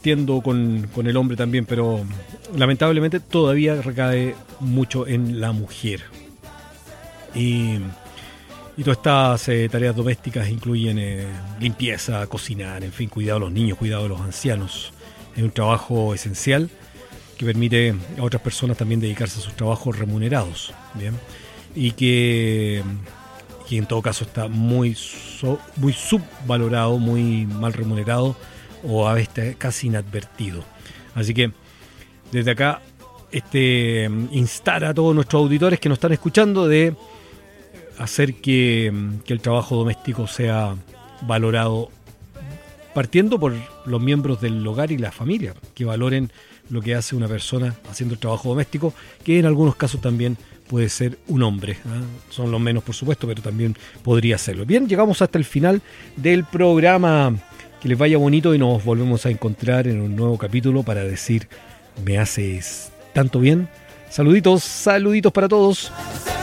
partiendo con el hombre también, pero lamentablemente todavía recae mucho en la mujer. Y todas estas tareas domésticas incluyen limpieza, cocinar, en fin, cuidado de los niños, cuidado de los ancianos. Es un trabajo esencial que permite a otras personas también dedicarse a sus trabajos remunerados, ¿bien? Y que en todo caso está muy subvalorado, muy mal remunerado o a veces casi inadvertido. Así que desde acá instar a todos nuestros auditores que nos están escuchando de hacer que el trabajo doméstico sea valorado, partiendo por los miembros del hogar y la familia, que valoren lo que hace una persona haciendo el trabajo doméstico, que en algunos casos también puede ser un hombre, ¿eh? Son los menos, por supuesto, pero también podría serlo. Bien, llegamos hasta el final del programa. Que les vaya bonito y nos volvemos a encontrar en un nuevo capítulo para decir: me haces tanto bien. Saluditos para todos.